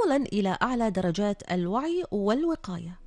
وصولا إلى أعلى درجات الوعي والوقاية.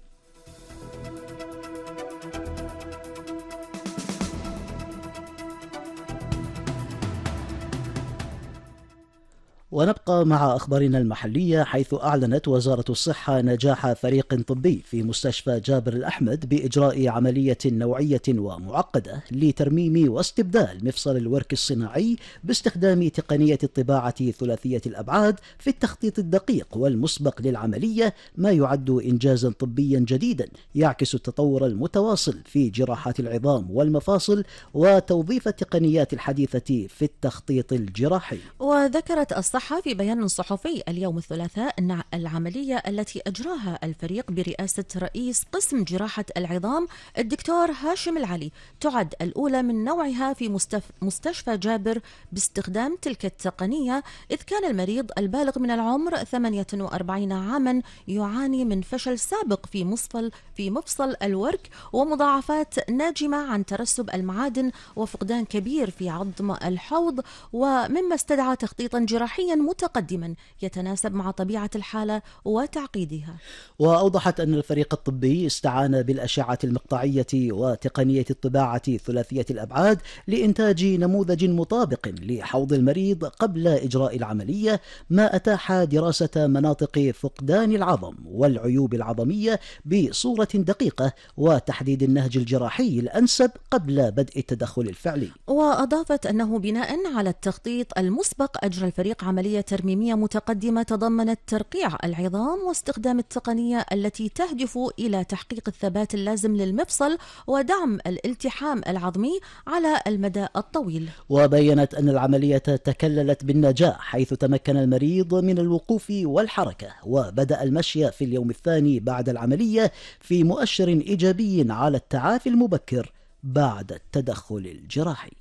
ونبقى مع أخبارنا المحلية، حيث أعلنت وزارة الصحة نجاح فريق طبي في مستشفى جابر الأحمد بإجراء عملية نوعية ومعقدة لترميم واستبدال مفصل الورك الصناعي باستخدام تقنية الطباعة ثلاثية الأبعاد في التخطيط الدقيق والمسبق للعملية، ما يعد إنجازا طبيا جديدا يعكس التطور المتواصل في جراحات العظام والمفاصل وتوظيف التقنيات الحديثة في التخطيط الجراحي. وذكرت الصحة في بيان صحفي اليوم الثلاثاء أن العملية التي أجراها الفريق برئاسة رئيس قسم جراحة العظام الدكتور هاشم العلي تعد الأولى من نوعها في مستشفى جابر باستخدام تلك التقنية، إذ كان المريض البالغ من العمر 48 عاما يعاني من فشل سابق في مفصل الورك ومضاعفات ناجمة عن ترسب المعادن وفقدان كبير في عظم الحوض، ومما استدعى تخطيطا جراحيا متقدما يتناسب مع طبيعة الحالة وتعقيدها. وأوضحت أن الفريق الطبي استعان بالأشعة المقطعية وتقنية الطباعة ثلاثية الأبعاد لإنتاج نموذج مطابق لحوض المريض قبل إجراء العملية، ما أتاح دراسة مناطق فقدان العظم والعيوب العظمية بصورة دقيقة وتحديد النهج الجراحي الأنسب قبل بدء التدخل الفعلي. وأضافت أنه بناء على التخطيط المسبق أجرى الفريق عملية ترميمية متقدمة تضمنت ترقيع العظام واستخدام التقنية التي تهدف إلى تحقيق الثبات اللازم للمفصل ودعم الالتحام العظمي على المدى الطويل. وبينت أن العملية تكللت بالنجاح، حيث تمكن المريض من الوقوف والحركة وبدأ المشي في اليوم الثاني بعد العملية، في مؤشر إيجابي على التعافي المبكر بعد التدخل الجراحي.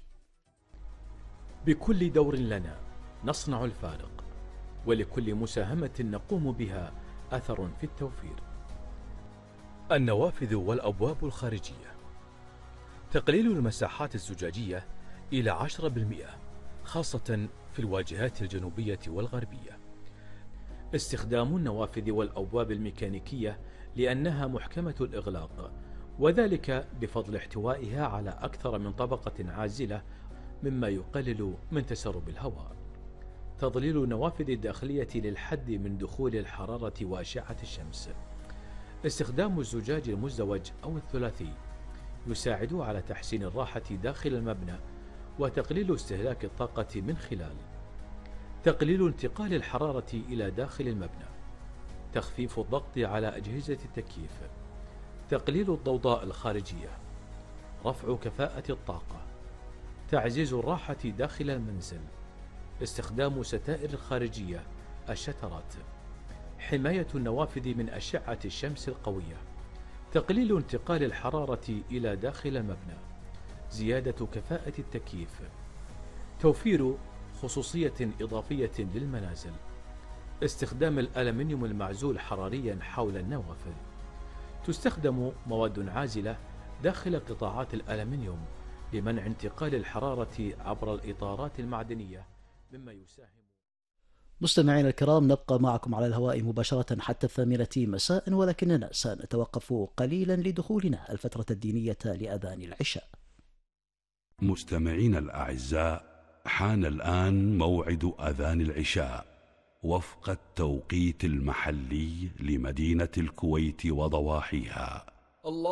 بكل دور لنا نصنع الفارق، ولكل مساهمة نقوم بها أثر في التوفير. النوافذ والأبواب الخارجية، تقليل المساحات الزجاجية إلى 10% خاصة في الواجهات الجنوبية والغربية. استخدام النوافذ والأبواب الميكانيكية لأنها محكمة الإغلاق، وذلك بفضل احتوائها على أكثر من طبقة عازلة مما يقلل من تسرب الهواء. تظليل النوافذ الداخلية للحد من دخول الحرارة وأشعة الشمس. استخدام الزجاج المزدوج أو الثلاثي يساعد على تحسين الراحة داخل المبنى وتقليل استهلاك الطاقة من خلال تقليل انتقال الحرارة إلى داخل المبنى، تخفيف الضغط على أجهزة التكييف، تقليل الضوضاء الخارجية، رفع كفاءة الطاقة، تعزيز الراحة داخل المنزل، استخدام ستائر الخارجية الشترات، حماية النوافذ من أشعة الشمس القوية، تقليل انتقال الحرارة إلى داخل المبنى، زيادة كفاءة التكييف، توفير خصوصية إضافية للمنازل، استخدام الألمنيوم المعزول حراريا حول النوافذ. تستخدم مواد عازلة داخل قطاعات الألمنيوم لمنع انتقال الحرارة عبر الإطارات المعدنية، مما يساهم. مستمعينا الكرام، نبقى معكم على الهواء مباشرة حتى 8 مساء، ولكننا سنتوقف قليلا لدخولنا الفترة الدينية لأذان العشاء. مستمعينا الأعزاء، حان الآن موعد أذان العشاء وفق التوقيت المحلي لمدينة الكويت وضواحيها.